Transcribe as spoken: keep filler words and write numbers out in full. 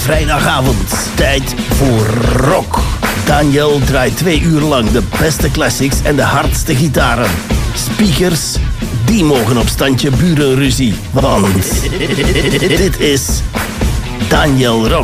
vrijdagavond. Tijd voor rock. Daniel draait twee uur lang de beste classics en de hardste gitaren. Speakers, die mogen op standje burenruzie. Want dit is Daniel Rock.